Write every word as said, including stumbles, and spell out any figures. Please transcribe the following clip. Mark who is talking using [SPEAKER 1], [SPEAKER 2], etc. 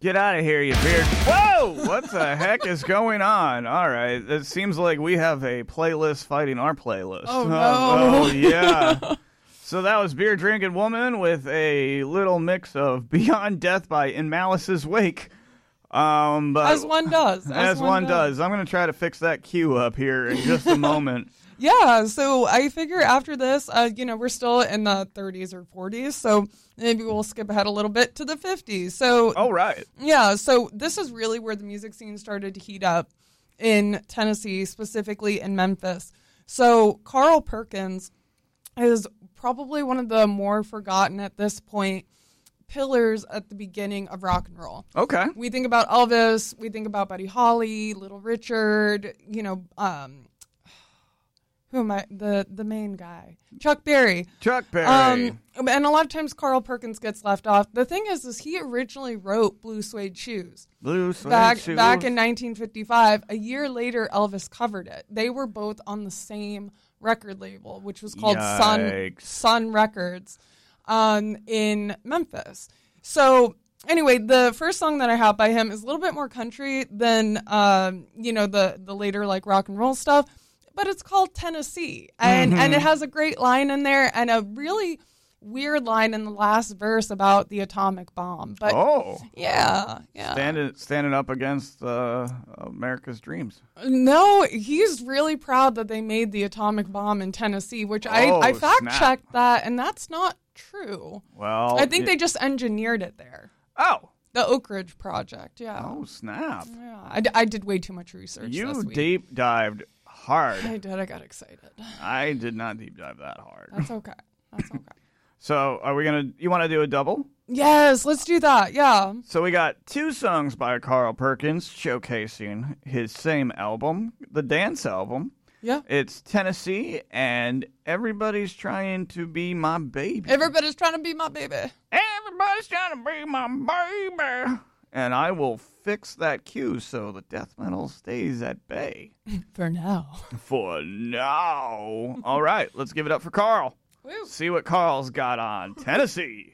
[SPEAKER 1] Get out of here, you beard. Whoa! What the heck is going on? All right. It seems like we have a playlist fighting our playlist.
[SPEAKER 2] Oh, no.
[SPEAKER 1] Oh, yeah. So that was Beer Drinking Woman with a little mix of Beyond Death by In Malice's Wake. Um, but
[SPEAKER 2] As one does.
[SPEAKER 1] As,
[SPEAKER 2] As,
[SPEAKER 1] one,
[SPEAKER 2] one,
[SPEAKER 1] does. I'm going to try to fix that cue up here in just a moment.
[SPEAKER 2] Yeah, so I figure after this, uh, you know, we're still in the thirties or forties, so maybe we'll skip ahead a little bit to the fifties. So,
[SPEAKER 1] Oh, right.
[SPEAKER 2] yeah, so this is really where the music scene started to heat up in Tennessee, specifically in Memphis. So Carl Perkins is probably one of the more forgotten at this point pillars at the beginning of rock and roll.
[SPEAKER 1] Okay.
[SPEAKER 2] We think about Elvis, we think about Buddy Holly, Little Richard, you know, um, who am I? The the main guy, Chuck Berry.
[SPEAKER 1] Chuck Berry.
[SPEAKER 2] Um, and a lot of times Carl Perkins gets left off. The thing is, is he originally wrote Blue Suede Shoes.
[SPEAKER 1] Blue Suede
[SPEAKER 2] back,
[SPEAKER 1] Shoes.
[SPEAKER 2] Back in nineteen fifty-five. A year later, Elvis covered it. They were both on the same record label, which was called Sun
[SPEAKER 1] Yikes.
[SPEAKER 2] Sun Records um, in Memphis. So anyway, the first song that I have by him is a little bit more country than, um, you know, the, the later like rock and roll stuff. But it's called Tennessee, and,
[SPEAKER 1] Mm-hmm.
[SPEAKER 2] and it has a great line in there and a really weird line in the last verse about the atomic bomb. But
[SPEAKER 1] Oh.
[SPEAKER 2] yeah, yeah.
[SPEAKER 1] Standing, standing up against uh, America's dreams.
[SPEAKER 2] No, he's really proud that they made the atomic bomb in Tennessee, which I,
[SPEAKER 1] Oh,
[SPEAKER 2] I fact
[SPEAKER 1] snap.
[SPEAKER 2] checked that, and that's not true.
[SPEAKER 1] Well,
[SPEAKER 2] I think
[SPEAKER 1] y-
[SPEAKER 2] they just engineered it there.
[SPEAKER 1] Oh.
[SPEAKER 2] The Oak Ridge Project, yeah.
[SPEAKER 1] Oh, snap.
[SPEAKER 2] Yeah, I, d- I did way too much research this
[SPEAKER 1] You
[SPEAKER 2] week.
[SPEAKER 1] deep dived hard.
[SPEAKER 2] I did, I got excited.
[SPEAKER 1] I did not deep dive that hard.
[SPEAKER 2] That's okay. That's okay.
[SPEAKER 1] So, are we going to, you want to do a double?
[SPEAKER 2] Yes, let's do that, yeah.
[SPEAKER 1] So, we got two songs by Carl Perkins showcasing his same album, the dance album.
[SPEAKER 2] Yeah.
[SPEAKER 1] It's Tennessee, and Everybody's Trying to Be My Baby.
[SPEAKER 2] Everybody's trying to be my baby.
[SPEAKER 1] Everybody's trying to be my baby. And I will fix that cue so the death metal stays at bay.
[SPEAKER 2] For now.
[SPEAKER 1] For now. All right, let's give it up for Carl.
[SPEAKER 2] Woo.
[SPEAKER 1] See what Carl's got on Tennessee.